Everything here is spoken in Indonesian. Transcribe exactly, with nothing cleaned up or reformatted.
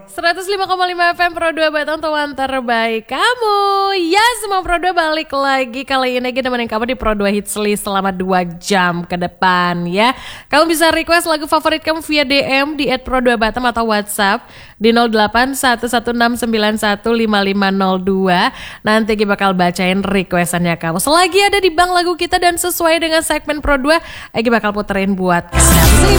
seratus lima koma lima F M Pro dua Batam, teman terbaik kamu. Ya, semua Pro dua balik lagi. Kali ini kita nemenin kamu di Pro dua Hits List selama dua jam ke depan ya. Kamu bisa request lagu favorit kamu via D M di et pro dua batam atau WhatsApp di nol delapan satu satu enam sembilan satu lima lima nol dua. Nanti kita bakal bacain requestannya kamu. Selagi ada di bank lagu kita dan sesuai dengan segmen Pro dua, kita bakal puterin buat kamu.